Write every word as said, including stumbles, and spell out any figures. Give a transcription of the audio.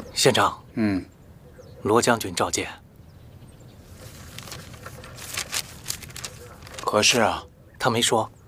县长， 嗯， 罗将军召见。 何事啊？ 他没说。